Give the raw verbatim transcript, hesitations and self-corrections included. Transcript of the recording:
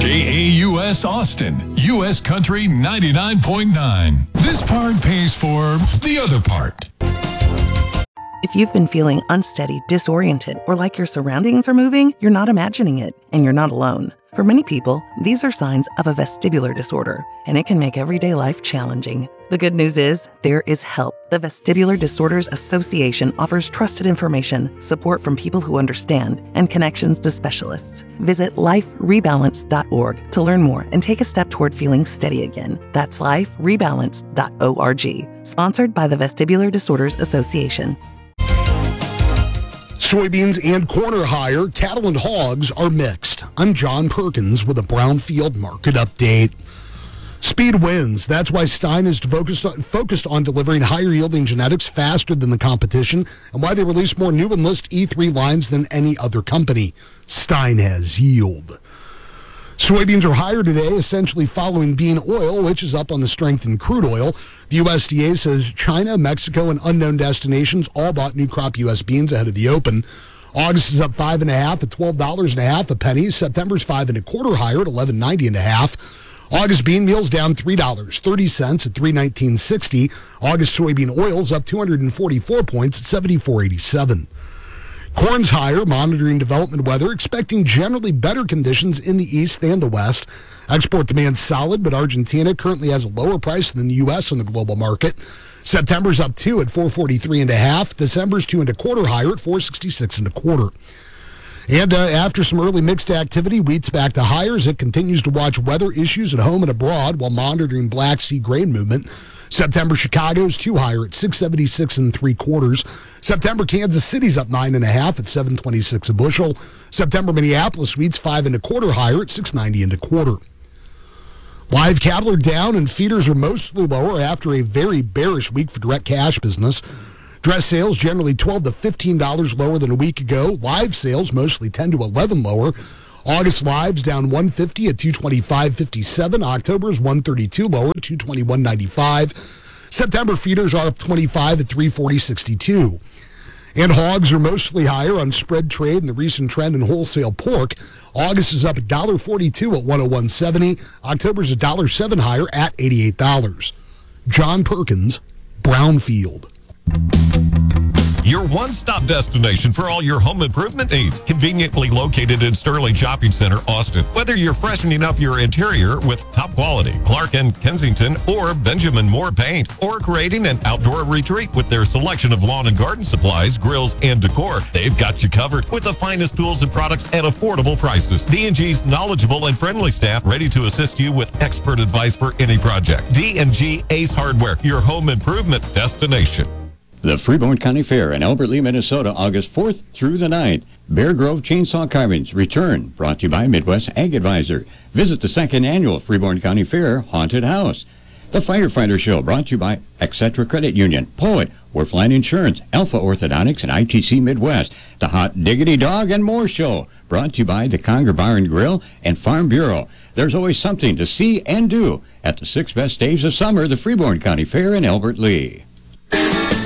K A U S Austin, U S Country ninety-nine point nine. This part pays for the other part. If you've been feeling unsteady, disoriented, or like your surroundings are moving, you're not imagining it, and you're not alone. For many people, these are signs of a vestibular disorder, and it can make everyday life challenging. The good news is, there is help. The Vestibular Disorders Association offers trusted information, support from people who understand, and connections to specialists. Visit life rebalance dot org to learn more and take a step toward feeling steady again. That's life rebalance dot org. Sponsored by the Vestibular Disorders Association. Soybeans and corn are higher. Cattle and hogs are mixed. I'm John Perkins with a Brownfield market update. Speed wins. That's why Stein is focused on, focused on delivering higher yielding genetics faster than the competition, and why they release more new Enlist E three lines than any other company. Stein has yield. Soybeans are higher today, essentially following bean oil, which is up on the strength in crude oil. The U S D A says China, Mexico, and unknown destinations all bought new crop U S beans ahead of the open. August is up five and a half at twelve dollars and a half a penny. September's five and a quarter higher at eleven ninety and a half. August bean meal's down three dollars and thirty cents at three nineteen sixty. August soybean oil's up two hundred forty-four points at seventy-four eighty-seven. Corn's higher, monitoring development weather, expecting generally better conditions in the east than the west. Export demand solid, but Argentina currently has a lower price than the U S on the global market. September's up two at four forty-three and a half. December's two and a quarter higher at four sixty-six and a quarter. And uh, after some early mixed activity, wheat's back to higher as it continues to watch weather issues at home and abroad while monitoring Black Sea grain movement. September Chicago's two higher at six seventy-six and three quarters. September Kansas City's up nine and a half at seven twenty-six a bushel. September Minneapolis wheat's five and a quarter higher at six ninety and a quarter. Live cattle are down and feeders are mostly lower after a very bearish week for direct cash business. Dress sales generally twelve to fifteen dollars lower than a week ago. Live sales mostly ten to eleven lower. August lives down one fifty at two twenty-five fifty-seven. October's one thirty-two lower at two twenty-one ninety-five. September feeders are up twenty-five at three forty sixty-two. And hogs are mostly higher on spread trade and the recent trend in wholesale pork. August is up one dollar forty-two at one oh one seventy. October's one dollar seven higher at eighty-eight dollars. John Perkins, Brownfield. Your one-stop destination for all your home improvement needs. Conveniently located in Sterling Shopping Center, Austin. Whether you're freshening up your interior with top quality Clark and Kensington or Benjamin Moore paint, or creating an outdoor retreat with their selection of lawn and garden supplies, grills, and decor, they've got you covered with the finest tools and products at affordable prices. D and G's knowledgeable and friendly staff ready to assist you with expert advice for any project. D and G Ace Hardware, your home improvement destination. The Freeborn County Fair in Albert Lea, Minnesota, August fourth through the ninth. Bear Grove Chainsaw Carvings return, brought to you by Midwest Ag Advisor. Visit the second annual Freeborn County Fair Haunted House. The Firefighter Show, brought to you by Etc. Credit Union, Poet, Worthline Insurance, Alpha Orthodontics, and I T C Midwest. The Hot Diggity Dog and More Show, brought to you by the Conger Bar and Grill and Farm Bureau. There's always something to see and do at the six best days of summer, the Freeborn County Fair in Albert Lea.